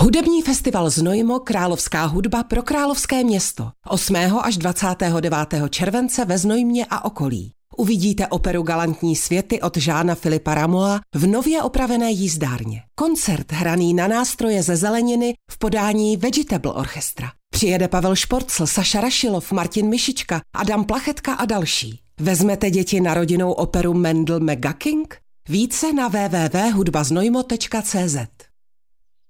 Hudební festival Znojmo, královská hudba pro královské město. 8. až 29. července ve Znojmě a okolí. Uvidíte operu Galantní světy od Jeana Philippa Rameaua v nově opravené jízdárně. Koncert hraný na nástroje ze zeleniny v podání Vegetable Orchestra. Přijede Pavel Šporcl, Saša Rašilov, Martin Mišička, Adam Plachetka a další. Vezmete děti na rodinnou operu Mendel Mega King? Více na www.hudbaznojmo.cz.